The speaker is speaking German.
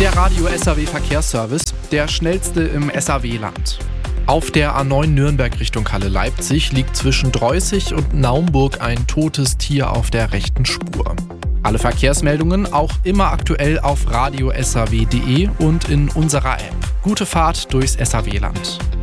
Der Radio SAW Verkehrsservice, der schnellste im SAW-Land. Auf der A9 Nürnberg Richtung Halle Leipzig liegt zwischen Dreußig und Naumburg ein totes Tier auf der rechten Spur. Alle Verkehrsmeldungen auch immer aktuell auf radiosaw.de und in unserer App. Gute Fahrt durchs SAW-Land.